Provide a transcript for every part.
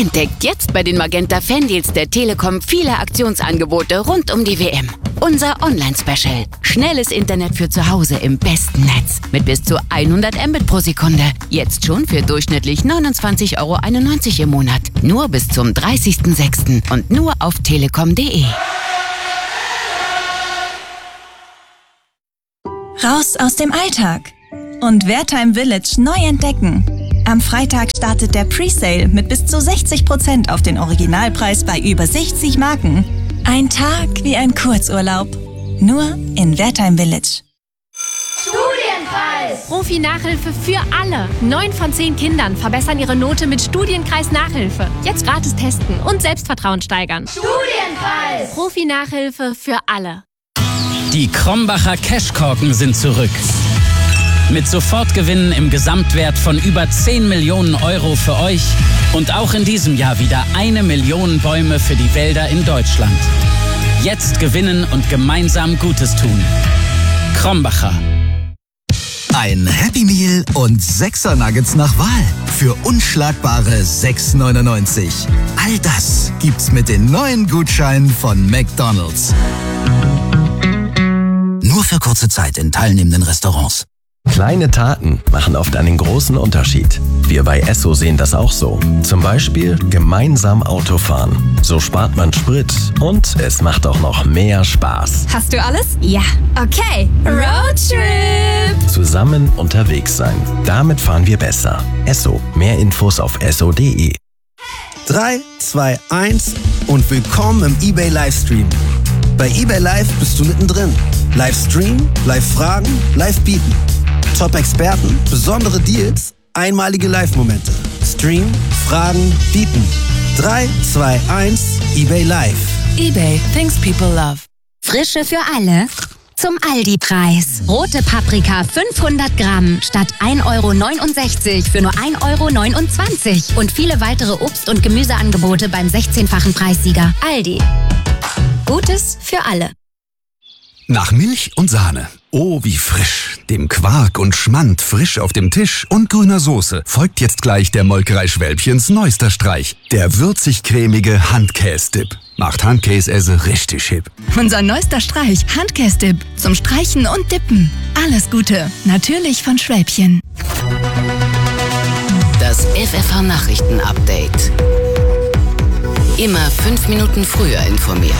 Entdeckt jetzt bei den Magenta Fandeals der Telekom viele Aktionsangebote rund um die WM. Unser Online-Special. Schnelles Internet für zu Hause im besten Netz. Mit bis zu 100 Mbit pro Sekunde. Jetzt schon für durchschnittlich 29,91 € im Monat. Nur bis zum 30.06. und nur auf telekom.de. Raus aus dem Alltag und Wertheim Village neu entdecken. Am Freitag startet der Presale mit bis zu 60% auf den Originalpreis bei über 60 Marken. Ein Tag wie ein Kurzurlaub. Nur in Wertheim Village. Studienkreis! Profi-Nachhilfe für alle. 9 von 10 Kindern verbessern ihre Note mit Studienkreis-Nachhilfe. Jetzt gratis testen und Selbstvertrauen steigern. Studienkreis! Profi-Nachhilfe für alle. Die Krombacher Cashkorken sind zurück. Mit Sofortgewinnen im Gesamtwert von über 10 Millionen € für euch und auch in diesem Jahr wieder 1 Million Bäume für die Wälder in Deutschland. Jetzt gewinnen und gemeinsam Gutes tun. Krombacher. Ein Happy Meal und 6er Nuggets nach Wahl für unschlagbare 6,99 €. All das gibt's mit den neuen Gutscheinen von McDonald's. Nur für kurze Zeit in teilnehmenden Restaurants. Kleine Taten machen oft einen großen Unterschied. Wir bei Esso sehen das auch so. Zum Beispiel gemeinsam Autofahren. So spart man Sprit und es macht auch noch mehr Spaß. Hast du alles? Ja. Okay. Roadtrip! Zusammen unterwegs sein. Damit fahren wir besser. Esso. Mehr Infos auf esso.de. 3, 2, 1 und willkommen im eBay Livestream. Bei eBay Live bist du mittendrin. Livestream, Live-Fragen, Live-Bieten. Top-Experten, besondere Deals, einmalige Live-Momente. Stream, Fragen, Bieten. 3, 2, 1, eBay Live. eBay, things people love. Frische für alle zum Aldi-Preis. Rote Paprika 500 Gramm statt 1,69 € für nur 1,29 € und viele weitere Obst- und Gemüseangebote beim 16-fachen Preissieger. Aldi. Gutes für alle. Nach Milch und Sahne. Oh, wie frisch. Dem Quark und Schmand frisch auf dem Tisch und grüner Soße folgt jetzt gleich der Molkerei Schwälbchens neuester Streich. Der würzig-cremige Handkäse-Dip. Macht Handkäse richtig hip. Unser neuester Streich, Handkäse-Dip. Zum Streichen und Dippen. Alles Gute. Natürlich von Schwälbchen. Das FFH-Nachrichten-Update. Immer 5 Minuten früher informiert.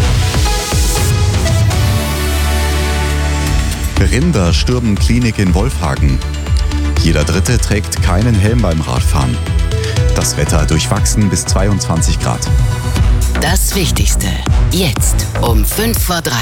Rinder stürmen Klinik in Wolfhagen. Jeder Dritte trägt keinen Helm beim Radfahren. Das Wetter durchwachsen bis 22 Grad. Das Wichtigste. Jetzt um 2:55.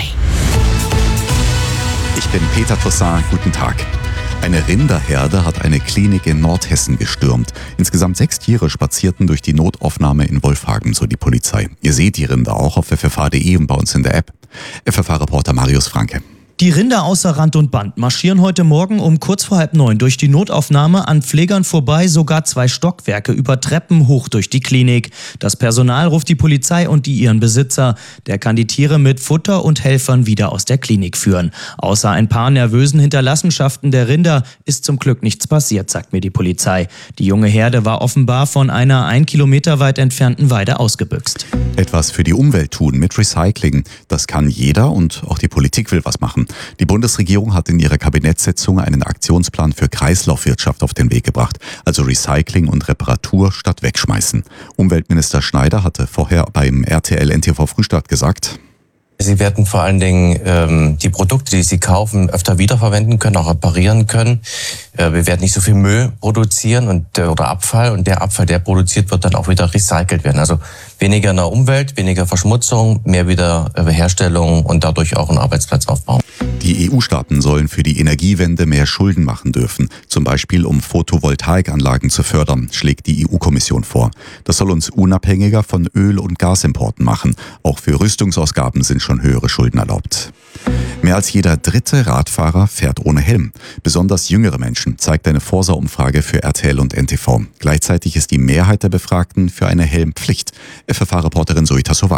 Ich bin Peter Toussaint. Guten Tag. Eine Rinderherde hat eine Klinik in Nordhessen gestürmt. Insgesamt 6 Tiere spazierten durch die Notaufnahme in Wolfhagen, so die Polizei. Ihr seht die Rinder auch auf ffh.de und bei uns in der App. FFH-Reporter Marius Franke. Die Rinder außer Rand und Band marschieren heute Morgen um kurz vor 8:30 durch die Notaufnahme an Pflegern vorbei, sogar 2 Stockwerke über Treppen hoch durch die Klinik. Das Personal ruft die Polizei und ihren Besitzer. Der kann die Tiere mit Futter und Helfern wieder aus der Klinik führen. Außer ein paar nervösen Hinterlassenschaften der Rinder ist zum Glück nichts passiert, sagt mir die Polizei. Die junge Herde war offenbar von einer 1 Kilometer weit entfernten Weide ausgebüxt. Etwas für die Umwelt tun mit Recycling. Das kann jeder und auch die Politik will was machen. Die Bundesregierung hat in ihrer Kabinettssitzung einen Aktionsplan für Kreislaufwirtschaft auf den Weg gebracht. Also Recycling und Reparatur statt wegschmeißen. Umweltminister Schneider hatte vorher beim RTL-NTV-Frühstart gesagt: Sie werden vor allen Dingen die Produkte, die Sie kaufen, öfter wiederverwenden können, auch reparieren können. Wir werden nicht so viel Müll produzieren oder Abfall. Und der Abfall, der produziert wird, dann auch wieder recycelt werden. Also weniger in der Umwelt, weniger Verschmutzung, mehr Wiederherstellung und dadurch auch einen Arbeitsplatzaufbau. Die EU-Staaten sollen für die Energiewende mehr Schulden machen dürfen. Zum Beispiel, um Photovoltaikanlagen zu fördern, schlägt die EU-Kommission vor. Das soll uns unabhängiger von Öl- und Gasimporten machen. Auch für Rüstungsausgaben sind schon höhere Schulden erlaubt. Mehr als jeder 3. Radfahrer fährt ohne Helm. Besonders jüngere Menschen, zeigt eine Forsa-Umfrage für RTL und NTV. Gleichzeitig ist die Mehrheit der Befragten für eine Helmpflicht. FFH-Reporterin Zoe Tassovali.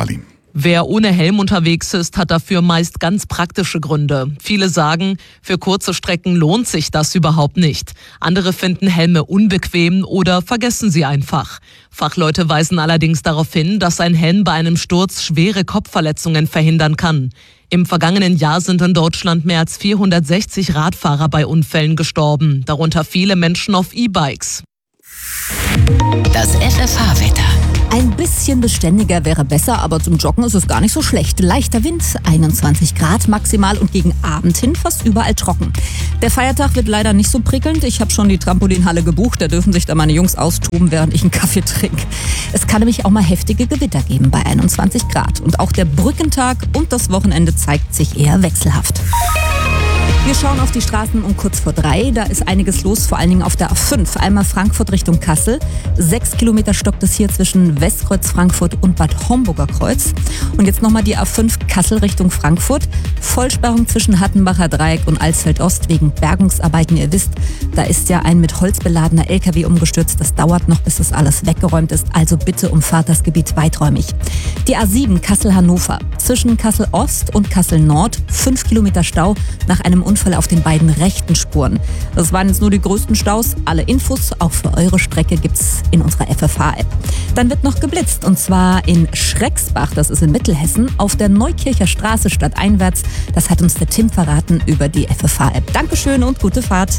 Wer ohne Helm unterwegs ist, hat dafür meist ganz praktische Gründe. Viele sagen, für kurze Strecken lohnt sich das überhaupt nicht. Andere finden Helme unbequem oder vergessen sie einfach. Fachleute weisen allerdings darauf hin, dass ein Helm bei einem Sturz schwere Kopfverletzungen verhindern kann. Im vergangenen Jahr sind in Deutschland mehr als 460 Radfahrer bei Unfällen gestorben, darunter viele Menschen auf E-Bikes. Das FFH-Wetter. Ein bisschen beständiger wäre besser, aber zum Joggen ist es gar nicht so schlecht. Leichter Wind, 21 Grad maximal und gegen Abend hin fast überall trocken. Der Feiertag wird leider nicht so prickelnd. Ich habe schon die Trampolinhalle gebucht. Da dürfen sich da meine Jungs austoben, während ich einen Kaffee trinke. Es kann nämlich auch mal heftige Gewitter geben bei 21 Grad. Und auch der Brückentag und das Wochenende zeigt sich eher wechselhaft. Wir schauen auf die Straßen um kurz vor 3. Da ist einiges los, vor allen Dingen auf der A5. Einmal Frankfurt Richtung Kassel. 6 Kilometer stockt es hier zwischen Westkreuz Frankfurt und Bad Homburger Kreuz. Und jetzt nochmal die A5 Kassel Richtung Frankfurt. Vollsperrung zwischen Hattenbacher Dreieck und Alsfeld Ost wegen Bergungsarbeiten. Ihr wisst, da ist ja ein mit Holz beladener LKW umgestürzt. Das dauert noch, bis das alles weggeräumt ist. Also bitte umfahrt das Gebiet weiträumig. Die A7 Kassel-Hannover. Zwischen Kassel Ost und Kassel Nord 5 Kilometer Stau nach einem Unfall auf den beiden rechten Spuren. Das waren jetzt nur die größten Staus. Alle Infos, auch für eure Strecke, gibt's in unserer FFH-App. Dann wird noch geblitzt, und zwar in Schrecksbach, das ist in Mittelhessen, auf der Neukircher Straße stadteinwärts. Das hat uns der Tim verraten über die FFH-App. Dankeschön und gute Fahrt.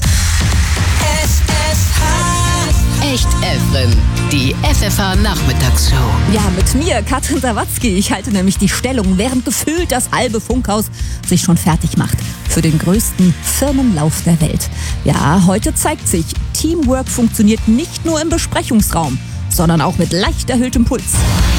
Echt Evren, die FFH-Nachmittagsshow. Ja, mit mir, Katrin Sawatzki. Ich halte nämlich die Stellung, während gefühlt das halbe Funkhaus sich schon fertig macht für den größten Firmenlauf der Welt. Ja, heute zeigt sich, Teamwork funktioniert nicht nur im Besprechungsraum, sondern auch mit leicht erhöhtem Puls.